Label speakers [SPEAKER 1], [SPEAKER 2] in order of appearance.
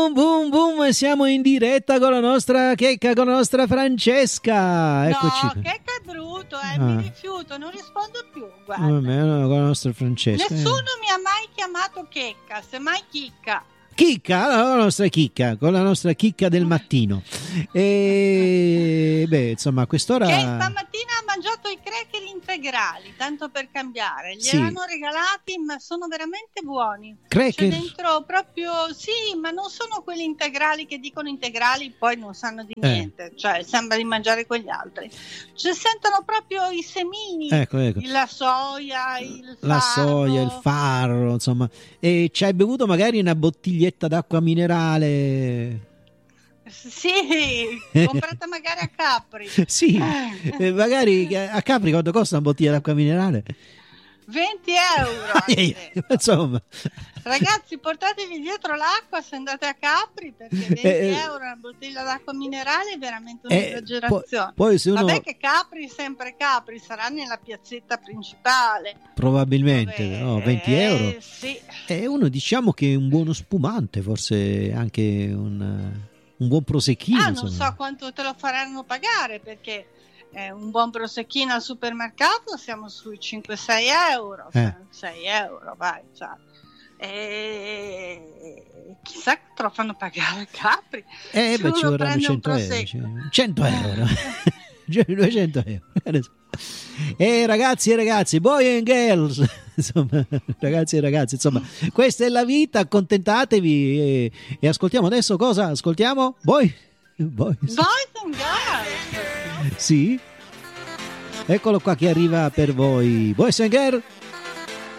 [SPEAKER 1] Boom boom, siamo in diretta con la nostra Checca, con la nostra Francesca. Eccoci.
[SPEAKER 2] No, Checca è brutto, mi rifiuto, non rispondo più, guarda.
[SPEAKER 1] Vabbè, no, con la nostra Francesca.
[SPEAKER 2] Nessuno mi ha mai chiamato Checca, semmai Chicca.
[SPEAKER 1] Chicca, la nostra Chicca, con la nostra Chicca del mattino. E beh, insomma, a quest'ora.
[SPEAKER 2] Che stamattina ha mangiato i cracker integrali, tanto per cambiare. Gli erano regalati, ma sono veramente buoni.
[SPEAKER 1] Cracker?
[SPEAKER 2] C'è dentro proprio, sì, ma non sono quelli integrali che dicono integrali, poi non sanno di niente. Cioè, sembra di mangiare quegli altri. Cioè, sentono proprio i semini,
[SPEAKER 1] ecco.
[SPEAKER 2] La soia,
[SPEAKER 1] il farro, insomma. E ci hai bevuto magari una bottiglietta d'acqua minerale?
[SPEAKER 2] Sì, comprata magari a Capri.
[SPEAKER 1] Sì, magari a Capri quanto costa una bottiglia d'acqua minerale?
[SPEAKER 2] 20 euro.
[SPEAKER 1] Insomma,
[SPEAKER 2] ragazzi, portatevi dietro l'acqua se andate a Capri, perché 20 euro una bottiglia d'acqua minerale è veramente un'esagerazione.
[SPEAKER 1] Poi se uno...
[SPEAKER 2] Vabbè che Capri, sempre Capri, sarà nella piazzetta principale.
[SPEAKER 1] Probabilmente, no, 20 euro.
[SPEAKER 2] Sì.
[SPEAKER 1] E uno, diciamo che è un buono spumante, forse anche un buon prosecchino.
[SPEAKER 2] Non so quanto te lo faranno pagare, perché un buon prosecchino al supermercato siamo sui 5-6 euro, 6 euro, vai, cioè. Chissà che te lo fanno pagare a Capri.
[SPEAKER 1] Beh, ci vorranno 100 euro. 100 euro. 200 euro. Ragazzi e ragazzi, boy and girls, insomma, ragazzi e ragazzi, insomma, questa è la vita, accontentatevi e ascoltiamo adesso cosa? Ascoltiamo? Boys
[SPEAKER 2] and Girls.
[SPEAKER 1] Sì, eccolo qua che arriva per voi, Boys and Girls.